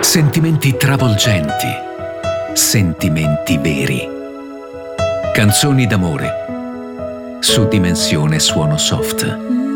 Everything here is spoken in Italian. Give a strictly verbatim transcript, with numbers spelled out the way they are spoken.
Sentimenti travolgenti, sentimenti veri. Canzoni d'amore su Dimensione Suono Soft.